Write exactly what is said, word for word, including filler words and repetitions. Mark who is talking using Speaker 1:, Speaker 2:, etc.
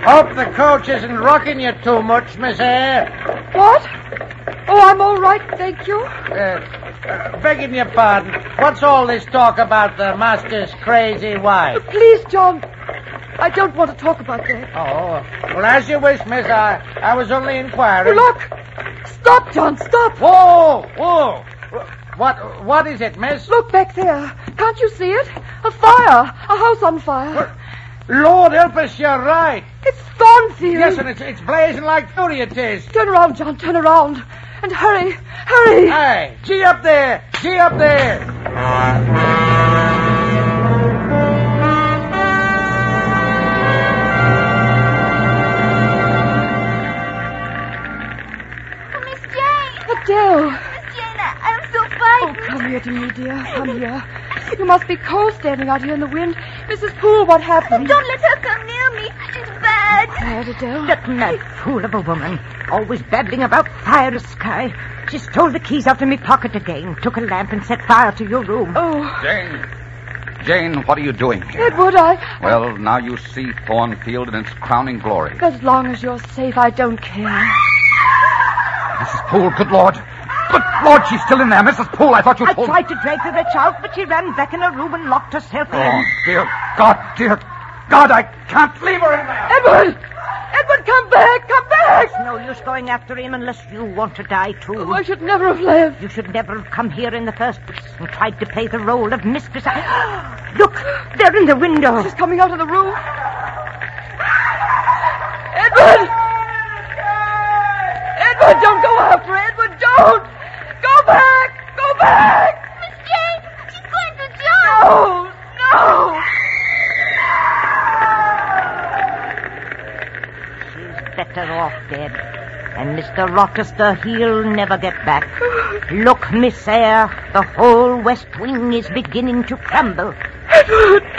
Speaker 1: Hope the coach isn't rocking you too much, Miss Eyre.
Speaker 2: What? Oh, I'm all right, thank you.
Speaker 1: Uh, uh, begging your pardon, what's all this talk about the master's crazy wife?
Speaker 2: Please, John, I don't want to talk about that.
Speaker 1: Oh, well, as you wish, miss. I, I was only inquiring.
Speaker 2: Look! Stop, John, stop!
Speaker 1: Whoa, whoa! What, what is it, miss?
Speaker 2: Look back there. Can't you see it? A fire. A house on fire.
Speaker 1: What? Lord help us, you're right.
Speaker 2: It's Thornfield.
Speaker 1: Yes, and it's, it's blazing like fury it is.
Speaker 2: Turn around, John, turn around. And hurry, hurry.
Speaker 1: Hey, gee up there, gee up there.
Speaker 3: Oh, Miss Jane.
Speaker 2: Adele.
Speaker 3: Miss Jane, I, I'm so
Speaker 2: Oh,
Speaker 3: frightened.
Speaker 2: come here to me, dear. Come here. You must be cold standing out here in the wind. Missus Poole, what happened?
Speaker 3: Don't let her come near me. She's bad.
Speaker 2: Quiet, Adele.
Speaker 4: That mad fool of a woman. Always babbling about fire to sky. She stole the keys out of me pocket again. Took a lamp and set fire to your room.
Speaker 2: Oh,
Speaker 5: Jane. Jane, what are you doing here?
Speaker 2: Edward, I...
Speaker 5: Well, now you see Thornfield in its crowning glory.
Speaker 2: As long as you're safe, I don't care.
Speaker 5: Missus Poole, good Lord. Good Lord, she's still in there. Missus Poole, I thought you
Speaker 4: I
Speaker 5: told...
Speaker 4: tried to drag the wretch out, but she ran back in her room and locked herself
Speaker 5: Oh,
Speaker 4: in.
Speaker 5: dear God, dear God, I can't leave her in there.
Speaker 2: Edward! Edward, come back! Come back!
Speaker 4: There's no use going after him unless you want to die, too.
Speaker 2: Oh, I should never have left.
Speaker 4: You should never have come here in the first place and tried to play the role of mistress. I... Look, they're in the window.
Speaker 2: She's coming out of the room. Edward! Edward, don't go after her. Edward, don't! Go back! Go back!
Speaker 3: Miss Jane, she's going to jump.
Speaker 2: No! No!
Speaker 4: She's better off dead. And Mister Rochester, he'll never get back. Look, Miss Eyre, the whole west wing is beginning to crumble.
Speaker 2: Edward!